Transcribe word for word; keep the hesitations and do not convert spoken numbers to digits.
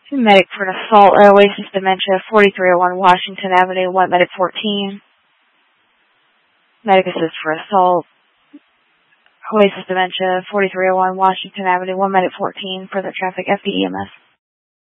Medic for an assault at Oasis Dementia, forty-three oh one Washington Avenue, one medic fourteen. Medic assist for assault. Oasis Dementia, forty-three oh one Washington Avenue, one medic fourteen. Further traffic, F D E M S.